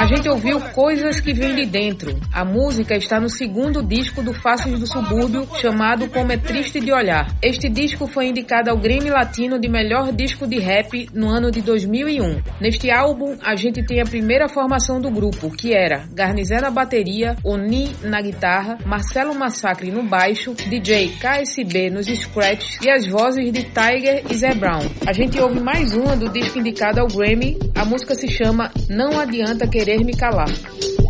A gente ouviu Coisas que Vêm de Dentro. A música está no segundo disco do Faces do Subúrbio, chamado Como é Triste de Olhar. Este disco foi indicado ao Grammy Latino de melhor disco de rap no ano de 2001. Neste álbum, a gente tem a primeira formação do grupo, que era Garnizé na bateria, Oni na guitarra, Marcelo Massacre no baixo, DJ KSB nos scratches e as vozes de Tiger e Zé Brown. A gente ouve mais uma do disco indicado ao Grammy. A música se chama Não Adianta Querer Me Calar.